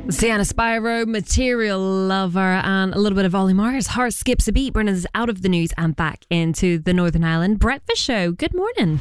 Sienna Spyro, Material Lover, and a little bit of Ollie Mars. Heart skips a beat, bringing us out of the news and back into the Northern Ireland Breakfast Show. Good morning.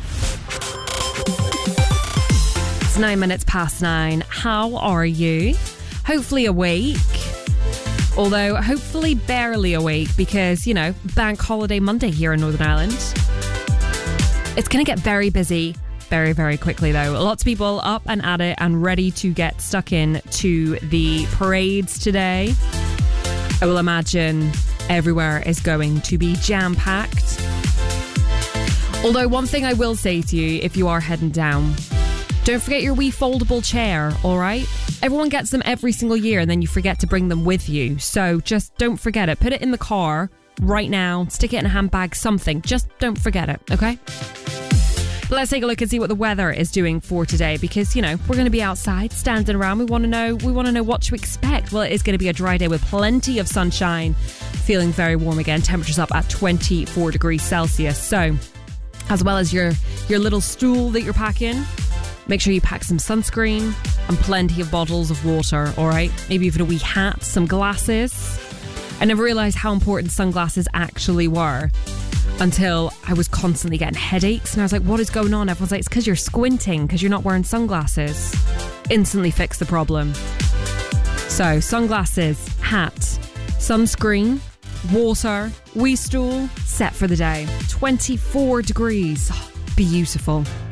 It's 9 minutes past 9. How are you? Hopefully awake. Although, hopefully barely awake because, Bank Holiday Monday here in Northern Ireland. It's going to get very busy very, very quickly, though. Lots of people up and at it and ready to get stuck in to the parades today. I will imagine everywhere is going to be jam-packed. Although one thing I will say to you, if you are heading down, don't forget your wee foldable chair, all right? Everyone gets them every single year and then you forget to bring them with you. So just don't forget it. Put it in the car right now. Stick it in a handbag, something. Just don't forget it, okay? But let's take a look and see what the weather is doing for today because, we're going to be outside, standing around. We want to know what to expect. Well, it is going to be a dry day with plenty of sunshine, feeling very warm again. Temperatures up at 24 degrees Celsius. So, as well as your little stool that you're packing, make sure you pack some sunscreen and plenty of bottles of water, all right? Maybe even a wee hat, some glasses. I never realised how important sunglasses actually were until I was constantly getting headaches and I was like, what is going on? Everyone's like, it's because you're squinting because you're not wearing sunglasses. Instantly fix the problem. So sunglasses, hat, sunscreen, water, wee stool, set for the day. 24 degrees. Oh, beautiful.